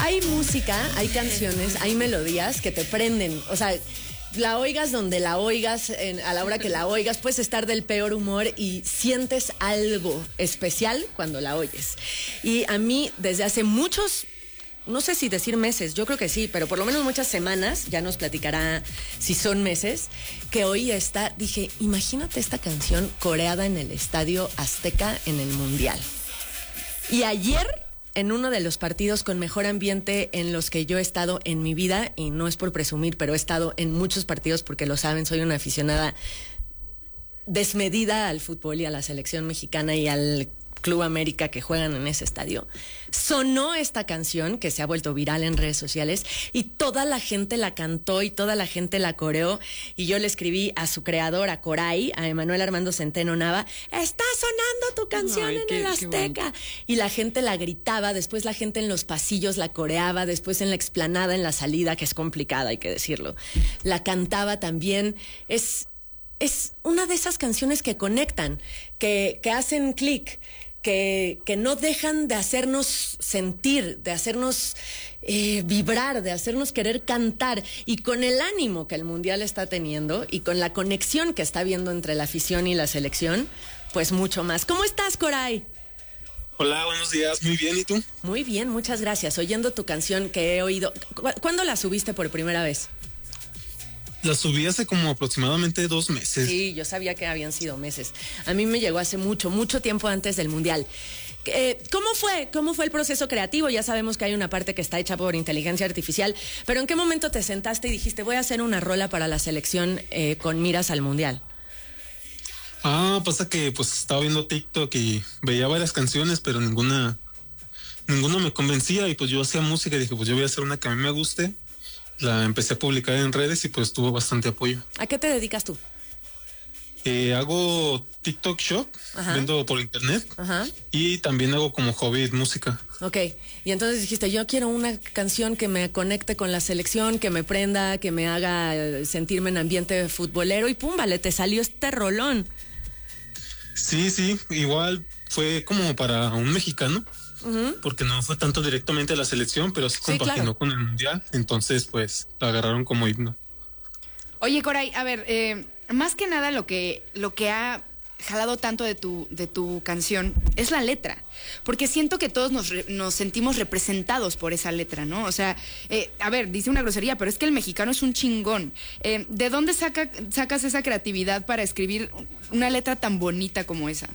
Hay música, hay canciones, hay melodías que te prenden. O sea, la oigas donde la oigas, a la hora que la oigas, puedes estar del peor humor y sientes algo especial cuando la oyes. Y a mí, desde hace muchos, no sé si decir meses, yo creo que sí, pero por lo menos muchas semanas, ya nos platicará si son meses, que oí dije, imagínate esta canción coreada en el Estadio Azteca en el Mundial. Y ayer, en uno de los partidos con mejor ambiente en los que yo he estado en mi vida, y no es por presumir, pero he estado en muchos partidos porque lo saben, soy una aficionada desmedida al fútbol y a la selección mexicana y al Club América que juegan en ese estadio, sonó esta canción que se ha vuelto viral en redes sociales y toda la gente la cantó y toda la gente la coreó, y yo le escribí a su creador, a Coray, a Emanuel Armando Centeno Nava, está sonando tu canción en el Azteca, y la gente la gritaba, después la gente en los pasillos la coreaba, después en la explanada, en la salida, que es complicada, hay que decirlo, la cantaba también. Es una de esas canciones que conectan, que hacen clic, que no dejan de hacernos sentir, de hacernos vibrar, de hacernos querer cantar, y con el ánimo que el Mundial está teniendo y con la conexión que está habiendo entre la afición y la selección, pues mucho más. ¿Cómo estás, Coray? Hola, buenos días, muy bien, ¿y tú? Muy bien, muchas gracias. Oyendo tu canción que he oído, ¿cuándo la subiste por primera vez? La subí hace como aproximadamente 2 meses. Sí, yo sabía que habían sido meses. A mí me llegó hace mucho tiempo antes del Mundial. ¿Cómo fue el proceso creativo? Ya sabemos que hay una parte que está hecha por inteligencia artificial, pero ¿en qué momento te sentaste y dijiste, voy a hacer una rola para la selección con miras al Mundial? Pasa que pues estaba viendo TikTok y veía varias canciones, pero ninguna me convencía, y pues yo hacía música y dije, pues yo voy a hacer una que a mí me guste. La empecé a publicar en redes y pues tuvo bastante apoyo. ¿A qué te dedicas tú? Hago TikTok Shop, vendo por internet, y también hago como hobby música. Ok, y entonces dijiste, yo quiero una canción que me conecte con la selección, que me prenda, que me haga sentirme en ambiente futbolero, y pum, vale, te salió este rolón. Sí, igual fue como para un mexicano, porque no fue tanto directamente a la selección, pero sí compaginó con el Mundial, entonces pues lo agarraron como himno. Oye, Coray, a ver, más que nada lo que ha jalado tanto de tu canción es la letra, porque siento que todos nos sentimos representados por esa letra, ¿no? O sea, a ver, dice una grosería, pero es que el mexicano es un chingón. ¿De dónde sacas esa creatividad para escribir una letra tan bonita como esa?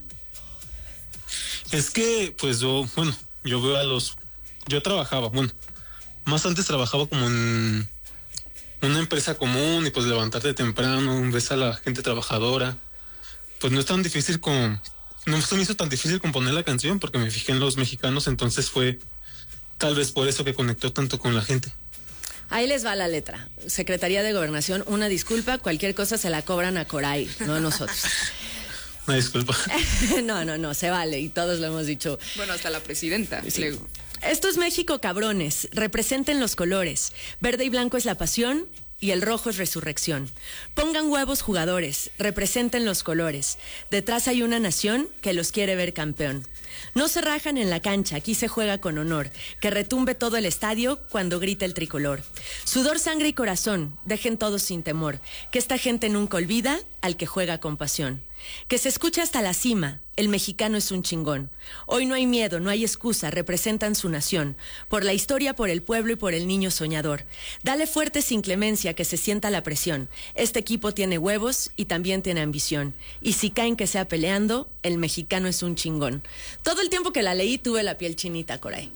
Es que, pues yo veo yo trabajaba, más antes trabajaba como en una empresa común, y pues levantarte temprano, ves a la gente trabajadora, pues no es tan difícil no se me hizo tan difícil componer la canción porque me fijé en los mexicanos, entonces fue tal vez por eso que conectó tanto con la gente. Ahí les va la letra. Secretaría de Gobernación, una disculpa, cualquier cosa se la cobran a Coray, no a nosotros. Una disculpa. No, se vale, y todos lo hemos dicho. Bueno, hasta la presidenta. Sí. Esto es México, cabrones. Representen los colores. Verde y blanco es la pasión y el rojo es resurrección. Pongan huevos, jugadores. Representen los colores. Detrás hay una nación que los quiere ver campeón. No se rajan en la cancha, aquí se juega con honor. Que retumbe todo el estadio cuando grita el tricolor. Sudor, sangre y corazón, dejen todos sin temor. Que esta gente nunca olvida al que juega con pasión. Que se escuche hasta la cima, el mexicano es un chingón. Hoy no hay miedo, no hay excusa, representan su nación. Por la historia, por el pueblo y por el niño soñador. Dale fuerte sin clemencia, que se sienta la presión. Este equipo tiene huevos y también tiene ambición. Y si caen que sea peleando, el mexicano es un chingón. Todo el tiempo que la leí tuve la piel chinita, Coray.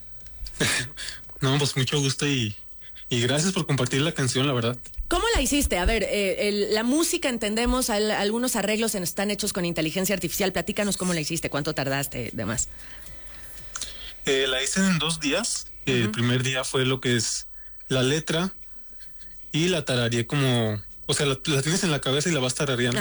No, pues mucho gusto y gracias por compartir la canción, la verdad. ¿Cómo la hiciste? A ver, la música, entendemos, algunos arreglos están hechos con inteligencia artificial. Platícanos cómo la hiciste, cuánto tardaste, demás. La hice en 2 días. El primer día fue lo que es la letra, y la tarareé como, o sea, la tienes en la cabeza y la vas tarareando.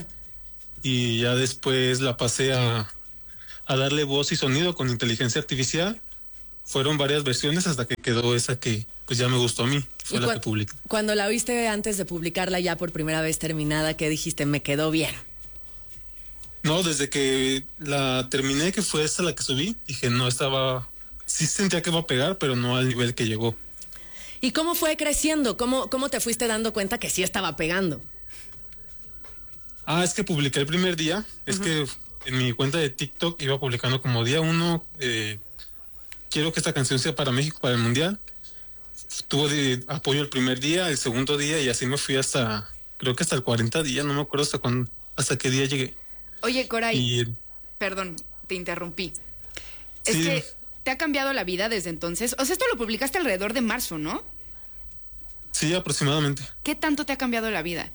Y ya después la pasé a darle voz y sonido con inteligencia artificial. Fueron varias versiones hasta que quedó esa que pues ya me gustó a mí, fue la que publiqué. Cuando la oíste antes de publicarla ya por primera vez terminada, ¿qué dijiste? Me quedó bien. No, desde que la terminé, que fue esta la que subí, dije, no, esta va sí sentía que iba a pegar, pero no al nivel que llegó. ¿Y cómo fue creciendo? ¿Cómo te fuiste dando cuenta que sí estaba pegando? Es que publiqué el primer día. Es que en mi cuenta de TikTok iba publicando como día 1, quiero que esta canción sea para México, para el Mundial. Tuvo de apoyo el primer día, el segundo día, y así me fui hasta, creo que hasta el 40 días, no me acuerdo hasta qué día llegué. Oye, Coray, Y perdón, te interrumpí. Es sí, que te ha cambiado la vida desde entonces. O sea, esto lo publicaste alrededor de marzo, ¿no? sí, aproximadamente. ¿Qué tanto te ha cambiado la vida?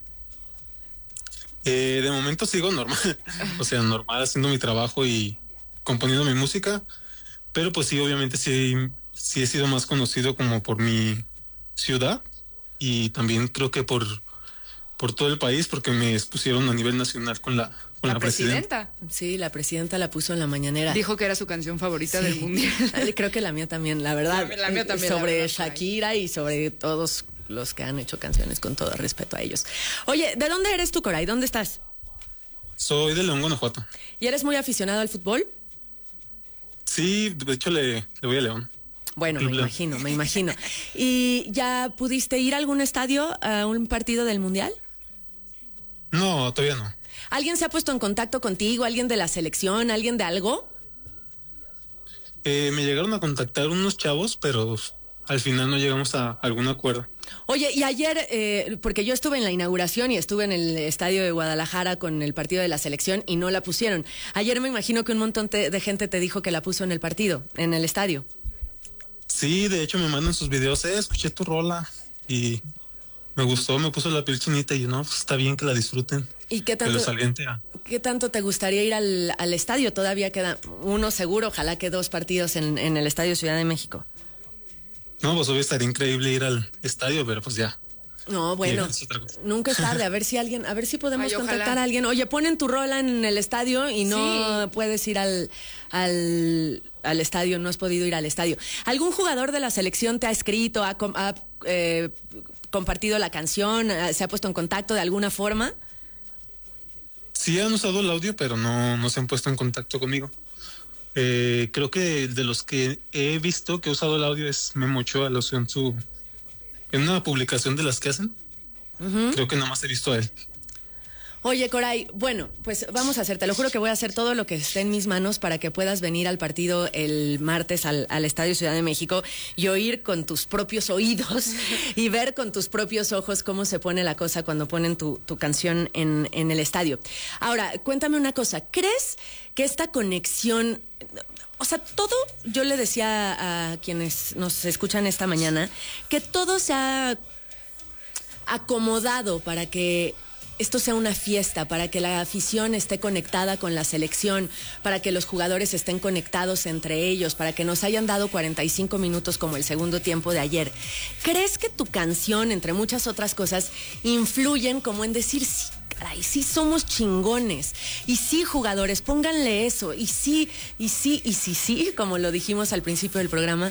De momento sigo normal, o sea, normal haciendo mi trabajo y componiendo mi música, pero pues sí, obviamente sí he sido más conocido como por mi ciudad y también creo que por todo el país porque me expusieron a nivel nacional con la presidenta. Sí, la presidenta la puso en la mañanera. Dijo que era su canción favorita del mundial. Creo que la mía también, la verdad. La mía también. Sobre la verdad, Shakira y sobre todos los que han hecho canciones, con todo respeto a ellos. Oye, ¿de dónde eres tú, Coray? ¿Dónde estás? Soy de León, Guanajuato. ¿Y eres muy aficionado al fútbol? Sí, de hecho le voy a León. Bueno, Club me León. imagino. ¿Y ya pudiste ir a algún estadio a un partido del Mundial? No, todavía no. ¿Alguien se ha puesto en contacto contigo? ¿Alguien de la selección? ¿Alguien de algo? Me llegaron a contactar unos chavos, pero al final no llegamos a algún acuerdo. Oye, y ayer, porque yo estuve en la inauguración y estuve en el estadio de Guadalajara con el partido de la selección y no la pusieron. Ayer me imagino que un montón de gente te dijo que la puso en el partido, en el estadio. Sí, de hecho me mandan sus videos, escuché tu rola y me gustó, me puso la piel chinita y yo, no, pues está bien que la disfruten. ¿Y qué Que los tanto, aliente qué tanto te gustaría ir al estadio? Todavía queda uno seguro, ojalá que 2 partidos en el Estadio Ciudad de México. No, pues hoy estaría increíble ir al estadio, pero pues ya. No, bueno, Es otra cosa. nunca es tarde. A ver si podemos Ay, contactar ojalá. a alguien. Oye, ponen tu rola en el estadio y no Sí. puedes ir al estadio, no has podido ir al estadio. ¿Algún jugador de la selección te ha escrito, ha compartido la canción, se ha puesto en contacto de alguna forma? Sí han usado el audio, pero no se han puesto en contacto conmigo. Creo que de los que he visto que ha usado el audio es Memo Ochoa, lo usó en una publicación de las que hacen. Creo que nada más he visto a él. Oye, Coray, bueno, pues vamos a hacer, te lo juro que voy a hacer todo lo que esté en mis manos para que puedas venir al partido el martes al Estadio Ciudad de México y oír con tus propios oídos y ver con tus propios ojos cómo se pone la cosa cuando ponen tu canción en el estadio. Ahora, cuéntame una cosa, ¿crees que esta conexión, o sea, todo, yo le decía a quienes nos escuchan esta mañana, que todo se ha acomodado para que esto sea una fiesta, para que la afición esté conectada con la selección, para que los jugadores estén conectados entre ellos, para que nos hayan dado 45 minutos como el segundo tiempo de ayer? ¿Crees que tu canción, entre muchas otras cosas, influyen como en decir, sí, caray, sí somos chingones, y sí, jugadores, pónganle eso, y sí, como lo dijimos al principio del programa?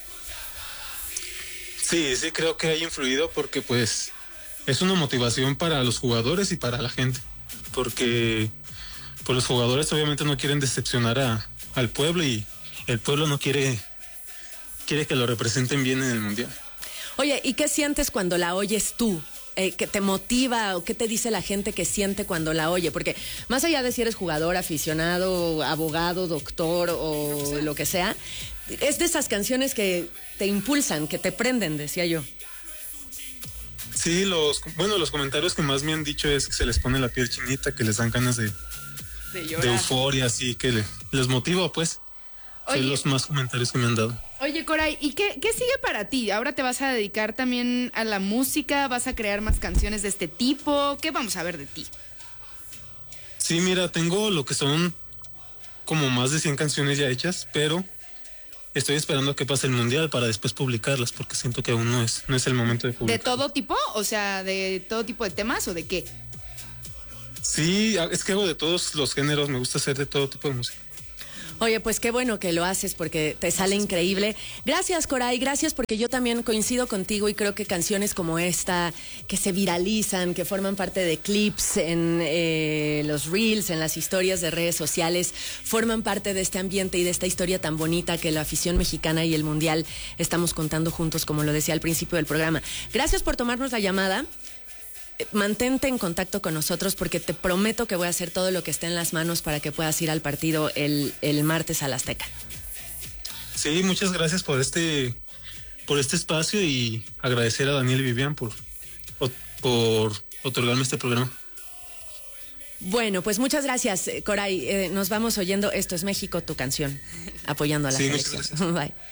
Sí, creo que ha influido porque pues es una motivación para los jugadores y para la gente, porque pues los jugadores obviamente no quieren decepcionar al pueblo y el pueblo no quiere que lo representen bien en el Mundial. Oye, ¿y qué sientes cuando la oyes tú? ¿Qué te motiva o qué te dice la gente que siente cuando la oye? Porque más allá de si eres jugador, aficionado, abogado, doctor o lo que sea, es de esas canciones que te impulsan, que te prenden, decía yo. Sí, los comentarios que más me han dicho es que se les pone la piel chinita, que les dan ganas de euforia, así que les motiva, pues. Oye. Son los más comentarios que me han dado. Oye, Coray, ¿y qué sigue para ti? ¿Ahora te vas a dedicar también a la música? ¿Vas a crear más canciones de este tipo? ¿Qué vamos a ver de ti? Sí, mira, tengo lo que son como más de 100 canciones ya hechas, pero estoy esperando a que pase el Mundial para después publicarlas, porque siento que aún no es el momento de publicar. ¿De todo tipo? O sea, ¿de todo tipo de temas o de qué? Sí, es que hago de todos los géneros, me gusta hacer de todo tipo de música. Oye, pues qué bueno que lo haces porque te sale increíble. Gracias, Coray, gracias porque yo también coincido contigo y creo que canciones como esta, que se viralizan, que forman parte de clips en los reels, en las historias de redes sociales, forman parte de este ambiente y de esta historia tan bonita que la afición mexicana y el mundial estamos contando juntos, como lo decía al principio del programa. Gracias por tomarnos la llamada. Mantente en contacto con nosotros porque te prometo que voy a hacer todo lo que esté en las manos para que puedas ir al partido el martes al Azteca. Sí, muchas gracias por este espacio y agradecer a Daniel y Vivian por otorgarme este programa. Bueno, pues muchas gracias, Coray. Nos vamos oyendo. Esto es México, tu canción, apoyando a la selección. Muchas gracias. Bye.